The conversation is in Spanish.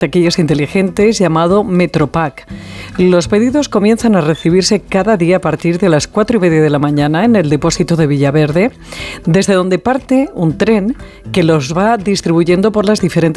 taquillas inteligentes llamado Metropack. Los pedidos comienzan a recibirse cada día a partir de las 4:30 de la mañana en el depósito de Villaverde, desde donde parte un tren que los va distribuyendo por las diferentes